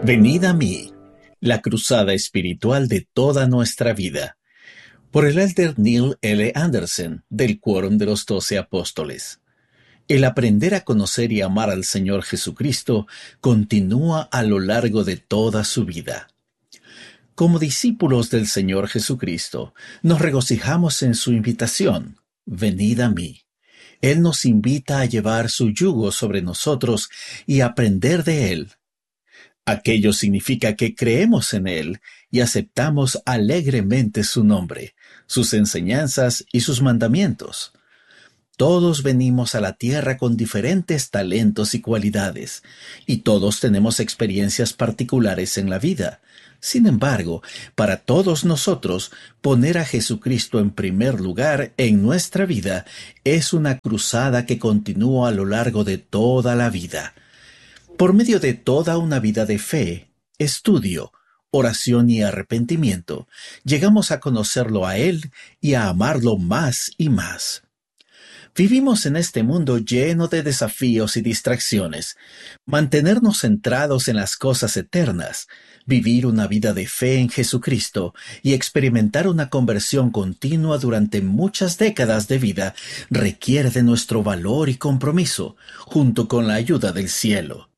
Venid a mí, la cruzada espiritual de toda nuestra vida, por el elder Neil L. Anderson, del Quórum de los 12 Apóstoles. El aprender a conocer y amar al Señor Jesucristo continúa a lo largo de toda su vida. Como discípulos del Señor Jesucristo, nos regocijamos en su invitación, venid a mí. Él nos invita a llevar su yugo sobre nosotros y aprender de Él. Aquello significa que creemos en Él y aceptamos alegremente su nombre, sus enseñanzas y sus mandamientos. Todos venimos a la tierra con diferentes talentos y cualidades, y todos tenemos experiencias particulares en la vida. Sin embargo, para todos nosotros, poner a Jesucristo en primer lugar en nuestra vida es una cruzada que continúa a lo largo de toda la vida. Por medio de toda una vida de fe, estudio, oración y arrepentimiento, llegamos a conocerlo a Él y a amarlo más y más. Vivimos en este mundo lleno de desafíos y distracciones. Mantenernos centrados en las cosas eternas, vivir una vida de fe en Jesucristo y experimentar una conversión continua durante muchas décadas de vida requiere de nuestro valor y compromiso, junto con la ayuda del cielo.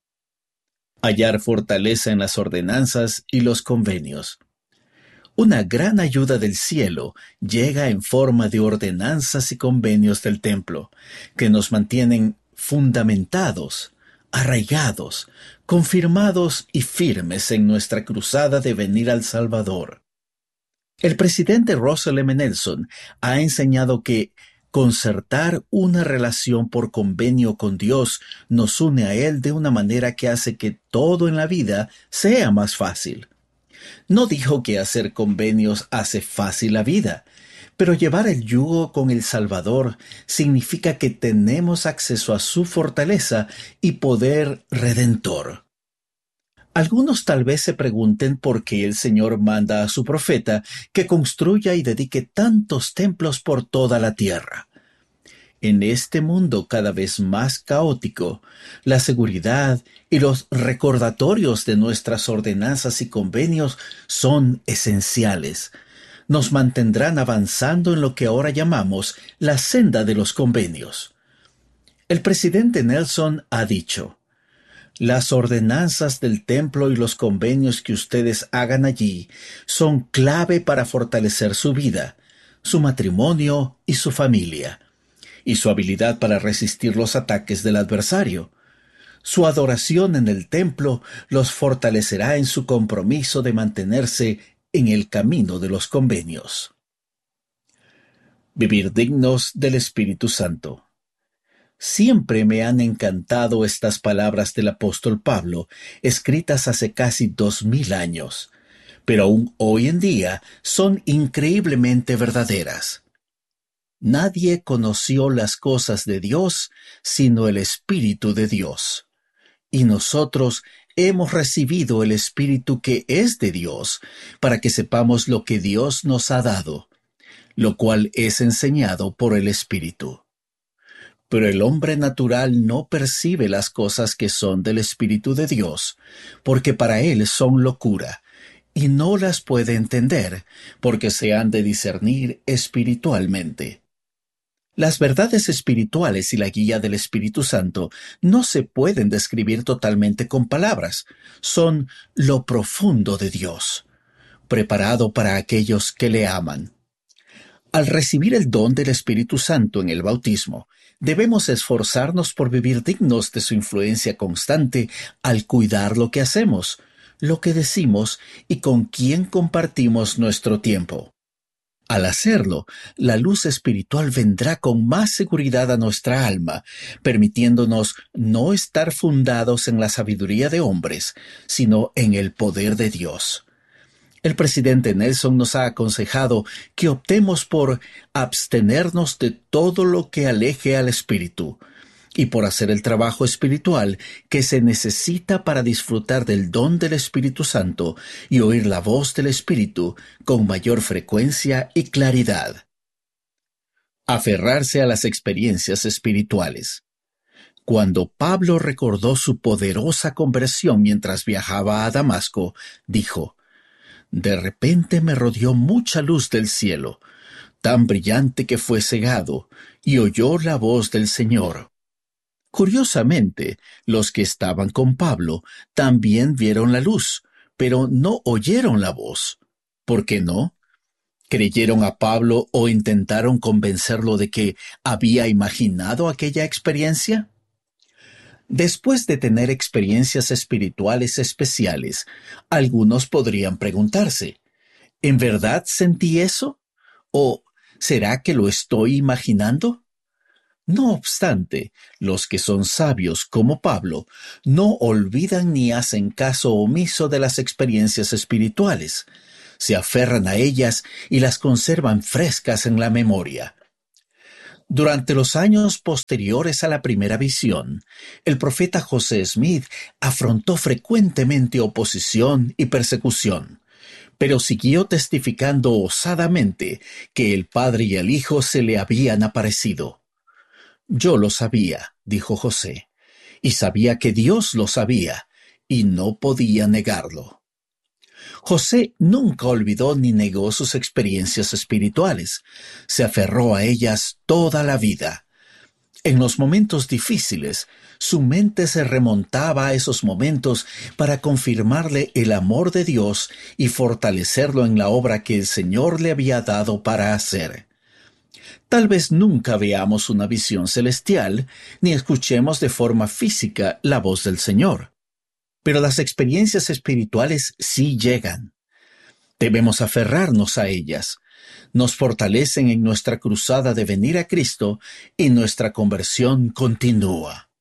Hallar fortaleza en las ordenanzas y los convenios. Una gran ayuda del cielo llega en forma de ordenanzas y convenios del templo, que nos mantienen fundamentados, arraigados, confirmados y firmes en nuestra cruzada de venir al Salvador. El presidente Russell M. Nelson ha enseñado que concertar una relación por convenio con Dios nos une a Él de una manera que hace que todo en la vida sea más fácil. No dijo que hacer convenios hace fácil la vida, pero llevar el yugo con el Salvador significa que tenemos acceso a su fortaleza y poder redentor. Algunos tal vez se pregunten por qué el Señor manda a su profeta que construya y dedique tantos templos por toda la tierra. En este mundo cada vez más caótico, la seguridad y los recordatorios de nuestras ordenanzas y convenios son esenciales. Nos mantendrán avanzando en lo que ahora llamamos la senda de los convenios. El presidente Nelson ha dicho: las ordenanzas del templo y los convenios que ustedes hagan allí son clave para fortalecer su vida, su matrimonio y su familia, y su habilidad para resistir los ataques del adversario. Su adoración en el templo los fortalecerá en su compromiso de mantenerse en el camino de los convenios. Vivir dignos del Espíritu Santo. Siempre me han encantado estas palabras del apóstol Pablo, escritas hace casi 2000 años, pero aún hoy en día son increíblemente verdaderas. Nadie conoció las cosas de Dios sino el Espíritu de Dios. Y nosotros hemos recibido el Espíritu que es de Dios, para que sepamos lo que Dios nos ha dado, lo cual es enseñado por el Espíritu. Pero el hombre natural no percibe las cosas que son del Espíritu de Dios, porque para él son locura, y no las puede entender, porque se han de discernir espiritualmente. Las verdades espirituales y la guía del Espíritu Santo no se pueden describir totalmente con palabras, son lo profundo de Dios, preparado para aquellos que le aman. Al recibir el don del Espíritu Santo en el bautismo, debemos esforzarnos por vivir dignos de su influencia constante al cuidar lo que hacemos, lo que decimos y con quién compartimos nuestro tiempo. Al hacerlo, la luz espiritual vendrá con más seguridad a nuestra alma, permitiéndonos no estar fundados en la sabiduría de hombres, sino en el poder de Dios. El presidente Nelson nos ha aconsejado que optemos por abstenernos de todo lo que aleje al espíritu y por hacer el trabajo espiritual que se necesita para disfrutar del don del Espíritu Santo y oír la voz del Espíritu con mayor frecuencia y claridad. Aferrarse a las experiencias espirituales. Cuando Pablo recordó su poderosa conversión mientras viajaba a Damasco, dijo: «De repente me rodeó mucha luz del cielo, tan brillante que fue cegado, y oyó la voz del Señor». Curiosamente, los que estaban con Pablo también vieron la luz, pero no oyeron la voz. ¿Por qué no? ¿Creyeron a Pablo o intentaron convencerlo de que había imaginado aquella experiencia? Después de tener experiencias espirituales especiales, algunos podrían preguntarse: ¿en verdad sentí eso? ¿O será que lo estoy imaginando? No obstante, los que son sabios como Pablo no olvidan ni hacen caso omiso de las experiencias espirituales. Se aferran a ellas y las conservan frescas en la memoria. Durante los años posteriores a la primera visión, el profeta José Smith afrontó frecuentemente oposición y persecución, pero siguió testificando osadamente que el Padre y el Hijo se le habían aparecido. «Yo lo sabía», dijo José, «y sabía que Dios lo sabía, y no podía negarlo». José nunca olvidó ni negó sus experiencias espirituales. Se aferró a ellas toda la vida. En los momentos difíciles, su mente se remontaba a esos momentos para confirmarle el amor de Dios y fortalecerlo en la obra que el Señor le había dado para hacer. Tal vez nunca veamos una visión celestial, ni escuchemos de forma física la voz del Señor. Pero las experiencias espirituales sí llegan. Debemos aferrarnos a ellas. Nos fortalecen en nuestra cruzada de venir a Cristo y nuestra conversión continúa.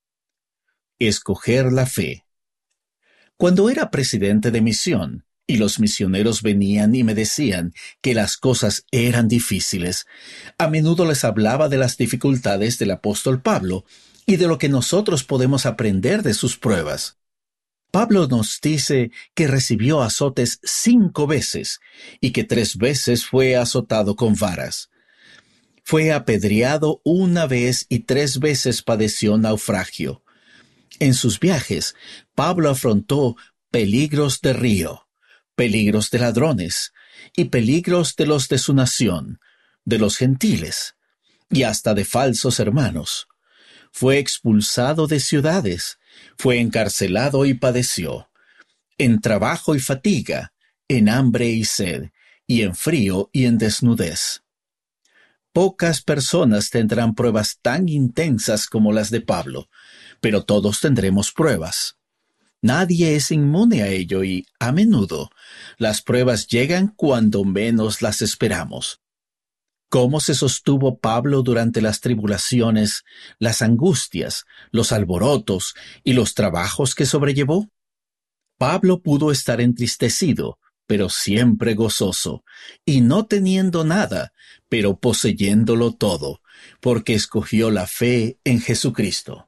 Escoger la fe. Cuando era presidente de misión, y los misioneros venían y me decían que las cosas eran difíciles, a menudo les hablaba de las dificultades del apóstol Pablo y de lo que nosotros podemos aprender de sus pruebas. Pablo nos dice que recibió azotes 5 veces y que 3 veces fue azotado con varas. Fue apedreado 1 vez y 3 veces padeció naufragio. En sus viajes, Pablo afrontó peligros de río, peligros de ladrones y peligros de los de su nación, de los gentiles y hasta de falsos hermanos. Fue expulsado de ciudades, fue encarcelado y padeció, en trabajo y fatiga, en hambre y sed, y en frío y en desnudez. Pocas personas tendrán pruebas tan intensas como las de Pablo, pero todos tendremos pruebas. Nadie es inmune a ello y, a menudo, las pruebas llegan cuando menos las esperamos. ¿Cómo se sostuvo Pablo durante las tribulaciones, las angustias, los alborotos y los trabajos que sobrellevó? Pablo pudo estar entristecido, pero siempre gozoso, y no teniendo nada, pero poseyéndolo todo, porque escogió la fe en Jesucristo.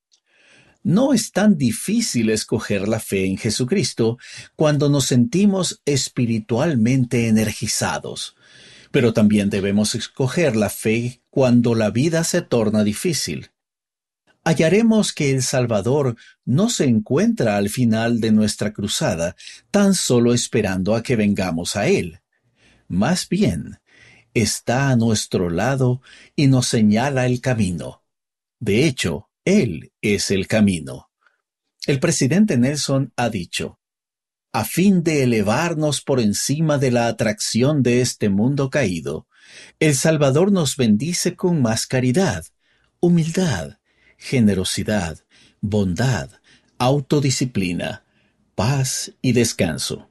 No es tan difícil escoger la fe en Jesucristo cuando nos sentimos espiritualmente energizados, pero también debemos escoger la fe cuando la vida se torna difícil. Hallaremos que el Salvador no se encuentra al final de nuestra cruzada tan solo esperando a que vengamos a Él. Más bien, está a nuestro lado y nos señala el camino. De hecho, Él es el camino. El presidente Nelson ha dicho: «A fin de elevarnos por encima de la atracción de este mundo caído, el Salvador nos bendice con más caridad, humildad, generosidad, bondad, autodisciplina, paz y descanso».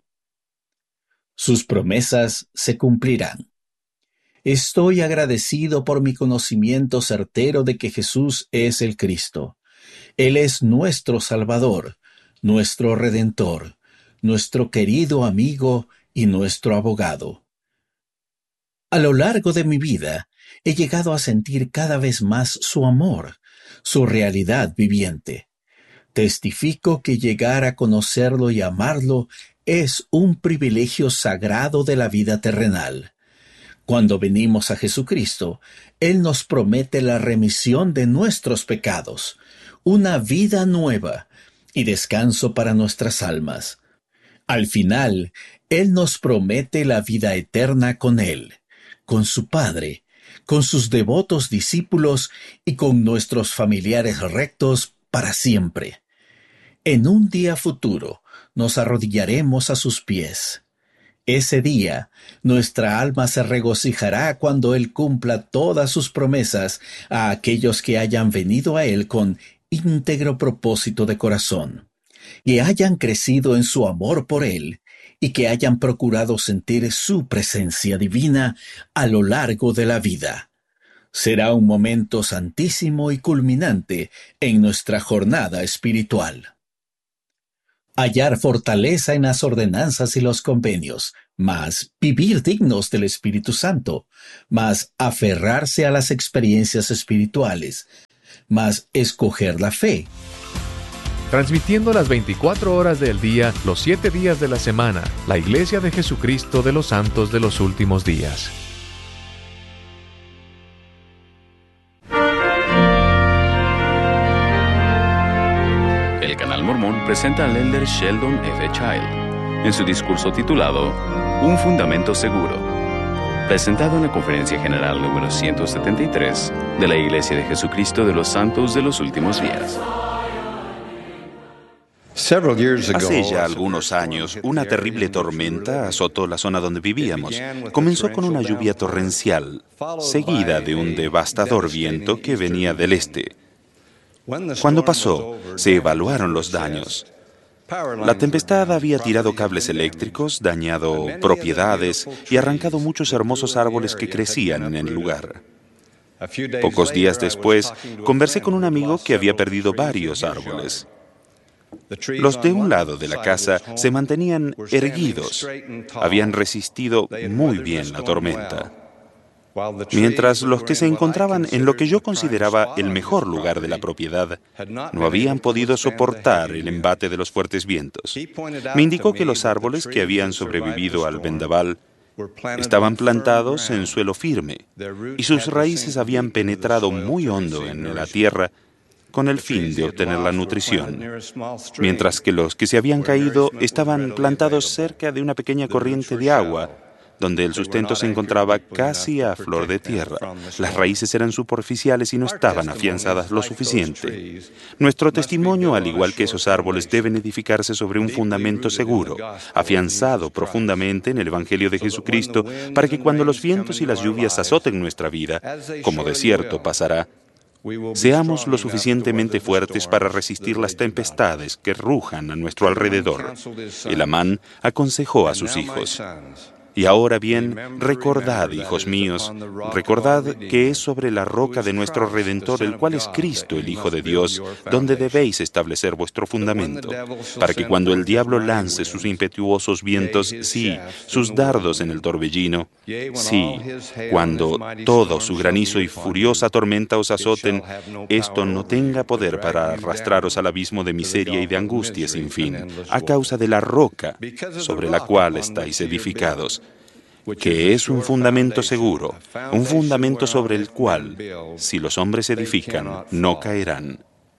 Sus promesas se cumplirán. Estoy agradecido por mi conocimiento certero de que Jesús es el Cristo. Él es nuestro Salvador, nuestro Redentor, nuestro querido amigo y nuestro abogado. A lo largo de mi vida, he llegado a sentir cada vez más su amor, su realidad viviente. Testifico que llegar a conocerlo y amarlo es un privilegio sagrado de la vida terrenal. Cuando venimos a Jesucristo, Él nos promete la remisión de nuestros pecados, una vida nueva y descanso para nuestras almas. Al final, Él nos promete la vida eterna con Él, con su Padre, con sus devotos discípulos y con nuestros familiares rectos para siempre. En un día futuro nos arrodillaremos a sus pies. Ese día, nuestra alma se regocijará cuando Él cumpla todas sus promesas a aquellos que hayan venido a Él con íntegro propósito de corazón, y hayan crecido en su amor por Él, y que hayan procurado sentir su presencia divina a lo largo de la vida. Será un momento santísimo y culminante en nuestra jornada espiritual. Hallar fortaleza en las ordenanzas y los convenios, más vivir dignos del Espíritu Santo, más aferrarse a las experiencias espirituales, más escoger la fe. Transmitiendo las 24 horas del día, los 7 días de la semana, la Iglesia de Jesucristo de los Santos de los Últimos Días. El Canal Mormón presenta al elder Sheldon F. Child en su discurso titulado Un Fundamento Seguro, presentado en la Conferencia General número 173 de la Iglesia de Jesucristo de los Santos de los Últimos Días. Hace ya algunos años, una terrible tormenta azotó la zona donde vivíamos. Comenzó con una lluvia torrencial, seguida de un devastador viento que venía del este. Cuando pasó, se evaluaron los daños. La tempestad había tirado cables eléctricos, dañado propiedades y arrancado muchos hermosos árboles que crecían en el lugar. Pocos días después, conversé con un amigo que había perdido varios árboles. Los de un lado de la casa se mantenían erguidos, habían resistido muy bien la tormenta, mientras los que se encontraban en lo que yo consideraba el mejor lugar de la propiedad no habían podido soportar el embate de los fuertes vientos. Me indicó que los árboles que habían sobrevivido al vendaval estaban plantados en suelo firme y sus raíces habían penetrado muy hondo en la tierra con el fin de obtener la nutrición, mientras que los que se habían caído estaban plantados cerca de una pequeña corriente de agua, donde el sustento se encontraba casi a flor de tierra. Las raíces eran superficiales y no estaban afianzadas lo suficiente. Nuestro testimonio, al igual que esos árboles, deben edificarse sobre un fundamento seguro, afianzado profundamente en el Evangelio de Jesucristo, para que cuando los vientos y las lluvias azoten nuestra vida, como de cierto pasará, seamos lo suficientemente fuertes para resistir las tempestades que rujan a nuestro alrededor. Elamán aconsejó a sus hijos: y ahora bien, recordad, hijos míos, recordad que es sobre la roca de nuestro Redentor, el cual es Cristo, el Hijo de Dios, donde debéis establecer vuestro fundamento, para que cuando el diablo lance sus impetuosos vientos, sí, sus dardos en el torbellino, sí, cuando todo su granizo y furiosa tormenta os azoten, esto no tenga poder para arrastraros al abismo de miseria y de angustia sin fin, a causa de la roca sobre la cual estáis edificados, que es un fundamento seguro, un fundamento sobre el cual, si los hombres edifican, no caerán.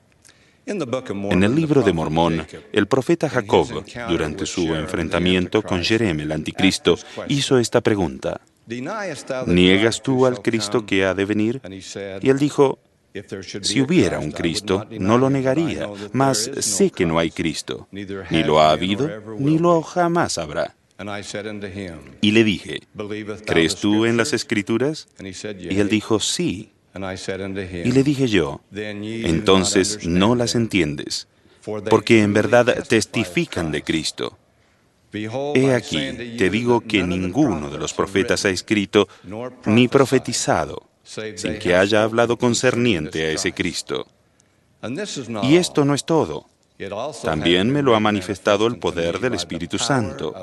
En el libro de Mormón, el profeta Jacob, durante su enfrentamiento con Jerem el anticristo, hizo esta pregunta: ¿niegas tú al Cristo que ha de venir? Y él dijo: si hubiera un Cristo, no lo negaría, mas sé que no hay Cristo, ni lo ha habido, ni lo jamás habrá. Y le dije: ¿crees tú en las Escrituras? Y él dijo: sí. Y le dije yo: entonces no las entiendes, porque en verdad testifican de Cristo. He aquí, te digo que ninguno de los profetas ha escrito ni profetizado sin que haya hablado concerniente a ese Cristo. Y esto no es todo. También me lo ha manifestado el poder del Espíritu Santo.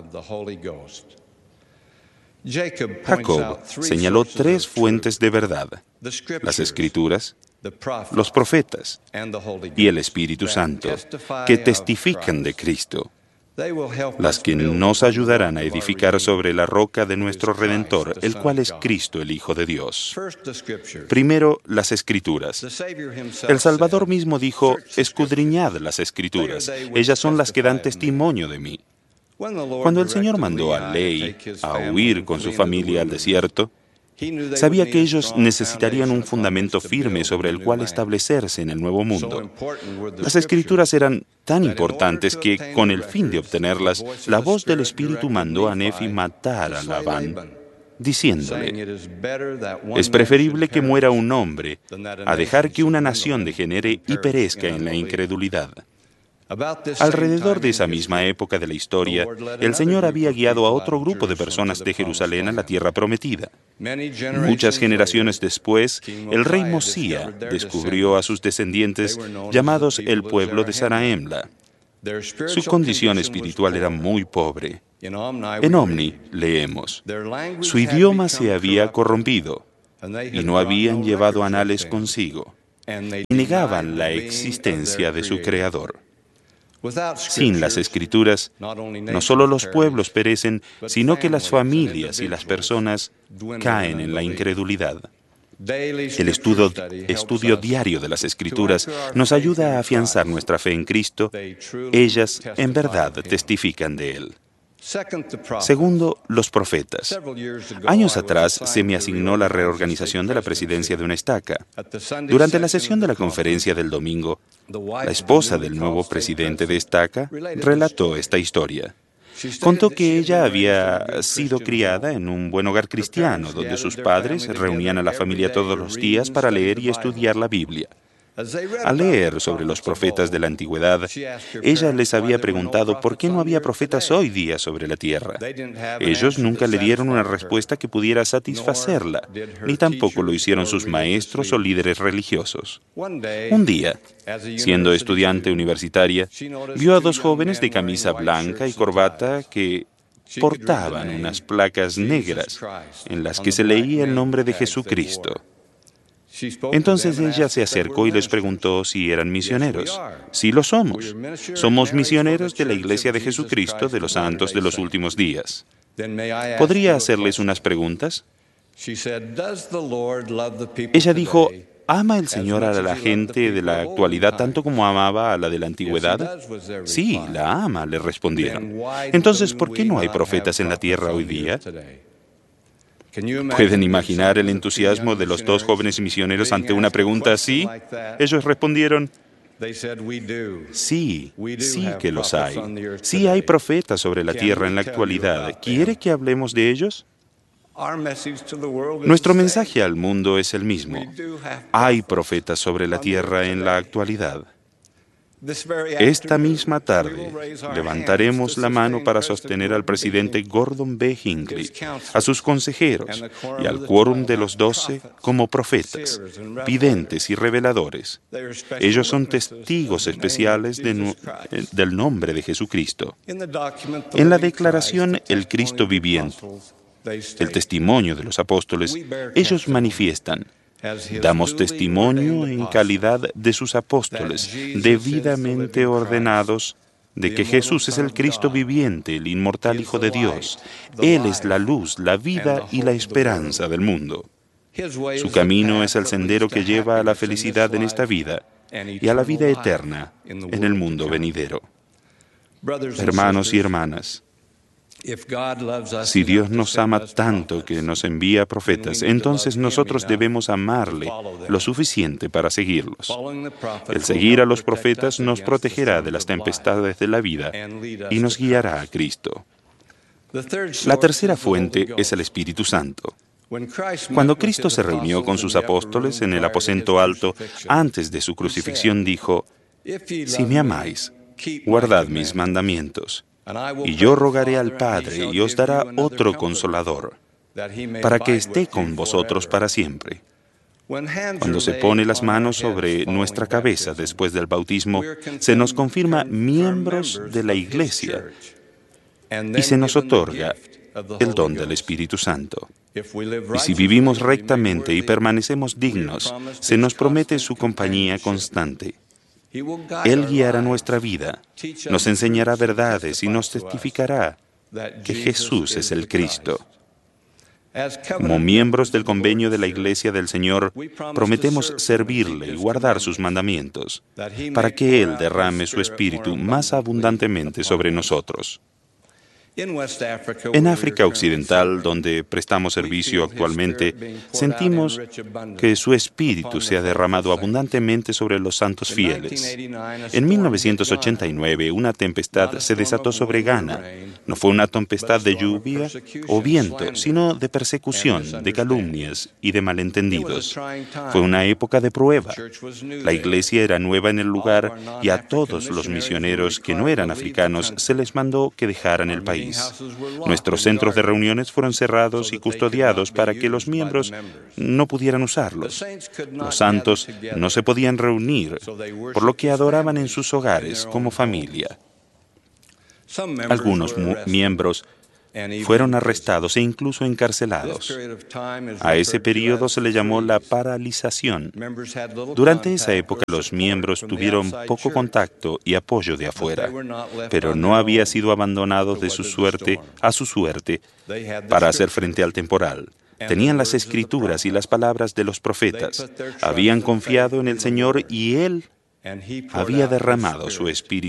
Jacob señaló 3 fuentes de verdad: las Escrituras, los profetas y el Espíritu Santo, que testifican de Cristo. las que nos ayudarán a edificar sobre la roca de nuestro Redentor, el cual es Cristo, el Hijo de Dios. Primero, las Escrituras. El Salvador mismo dijo: escudriñad las Escrituras, ellas son las que dan testimonio de mí. Cuando el Señor mandó a Lehi a huir con su familia al desierto, sabía que ellos necesitarían un fundamento firme sobre el cual establecerse en el nuevo mundo. Las Escrituras eran tan importantes que, con el fin de obtenerlas, la voz del Espíritu mandó a Nefi matar a Labán, diciéndole: es preferible que muera un hombre a dejar que una nación degenere y perezca en la incredulidad. Alrededor de esa misma época de la historia, el Señor había guiado a otro grupo de personas de Jerusalén a la tierra prometida. Muchas generaciones después, el rey Mosía descubrió a sus descendientes llamados el pueblo de Zarahemla. Su condición espiritual era muy pobre. En Omni leemos: su idioma se había corrompido y no habían llevado anales consigo, y negaban la existencia de su Creador. Sin las Escrituras, no solo los pueblos perecen, sino que las familias y las personas caen en la incredulidad. El estudio diario de las Escrituras nos ayuda a afianzar nuestra fe en Cristo. Ellas, en verdad, testifican de Él. Segundo, los profetas. Años atrás se me asignó la reorganización de la presidencia de una estaca. Durante la sesión de la conferencia del domingo, la esposa del nuevo presidente de estaca relató esta historia. Contó que ella había sido criada en un buen hogar cristiano, donde sus padres reunían a la familia todos los días para leer y estudiar la Biblia. Al leer sobre los profetas de la antigüedad, ella les había preguntado por qué no había profetas hoy día sobre la tierra. Ellos nunca le dieron una respuesta que pudiera satisfacerla, ni tampoco lo hicieron sus maestros o líderes religiosos. Un día, siendo estudiante universitaria, vio a dos jóvenes de camisa blanca y corbata que portaban unas placas negras en las que se leía el nombre de Jesucristo. Entonces ella se acercó y les preguntó si eran misioneros. Sí lo somos. Somos misioneros de la Iglesia de Jesucristo de los Santos de los Últimos Días. ¿Podría hacerles unas preguntas? Ella dijo: ¿ama el Señor a la gente de la actualidad tanto como amaba a la de la antigüedad? Sí, la ama, le respondieron. Entonces, ¿por qué no hay profetas en la tierra hoy día? ¿Pueden imaginar el entusiasmo de los dos jóvenes misioneros ante una pregunta así? Ellos respondieron: sí, sí que los hay. Sí hay profetas sobre la tierra en la actualidad. ¿Quiere que hablemos de ellos? Nuestro mensaje al mundo es el mismo. Hay profetas sobre la tierra en la actualidad. Esta misma tarde levantaremos la mano para sostener al presidente Gordon B. Hinckley, a sus consejeros y al quórum de los 12 como profetas, videntes y reveladores. Ellos son testigos especiales del nombre de Jesucristo. En la declaración El Cristo Viviente, el testimonio de los apóstoles, ellos manifiestan: damos testimonio en calidad de sus apóstoles, debidamente ordenados, de que Jesús es el Cristo viviente, el inmortal Hijo de Dios. Él es la luz, la vida y la esperanza del mundo. Su camino es el sendero que lleva a la felicidad en esta vida y a la vida eterna en el mundo venidero. Hermanos y hermanas, si Dios nos ama tanto que nos envía profetas, entonces nosotros debemos amarle lo suficiente para seguirlos. El seguir a los profetas nos protegerá de las tempestades de la vida y nos guiará a Cristo. La tercera fuente es el Espíritu Santo. Cuando Cristo se reunió con sus apóstoles en el aposento alto antes de su crucifixión, dijo: si me amáis, guardad mis mandamientos. Y yo rogaré al Padre y os dará otro Consolador, para que esté con vosotros para siempre. Cuando se pone las manos sobre nuestra cabeza después del bautismo, se nos confirma miembros de la Iglesia y se nos otorga el don del Espíritu Santo. Y si vivimos rectamente y permanecemos dignos, se nos promete su compañía constante. Él guiará nuestra vida, nos enseñará verdades y nos testificará que Jesús es el Cristo. Como miembros del convenio de la Iglesia del Señor, prometemos servirle y guardar sus mandamientos, para que Él derrame su Espíritu más abundantemente sobre nosotros. En África Occidental, donde prestamos servicio actualmente, sentimos que su Espíritu se ha derramado abundantemente sobre los santos fieles. En 1989, una tempestad se desató sobre Ghana. No fue una tempestad de lluvia o viento, sino de persecución, de calumnias y de malentendidos. Fue una época de prueba. La iglesia era nueva en el lugar y a todos los misioneros que no eran africanos se les mandó que dejaran el país. Nuestros centros de reuniones fueron cerrados y custodiados para que los miembros no pudieran usarlos. Los santos no se podían reunir, por lo que adoraban en sus hogares como familia. Algunos miembros fueron arrestados e incluso encarcelados. A ese periodo se le llamó la paralización. Durante esa época los miembros tuvieron poco contacto y apoyo de afuera, pero no había sido abandonados de su suerte a su suerte para hacer frente al temporal. Tenían las escrituras y las palabras de los profetas. Habían confiado en el Señor y Él había derramado su espíritu